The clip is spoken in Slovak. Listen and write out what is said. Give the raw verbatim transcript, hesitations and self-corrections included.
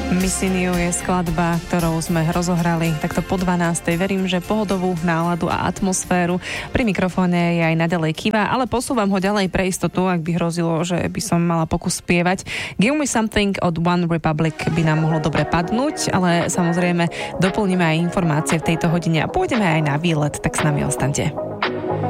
Missing You je skladba, ktorou sme rozohrali takto po dvanástej. Verím, že pohodovú náladu a atmosféru. Pri mikrofóne je aj naďalej Kiva, ale posúvam ho ďalej pre istotu, ak by hrozilo, že by som mala pokus spievať. Give Me Something od One Republic by nám mohlo dobre padnúť, ale samozrejme doplníme aj informácie v tejto hodine a pôjdeme aj na výlet, tak s nami ostaňte.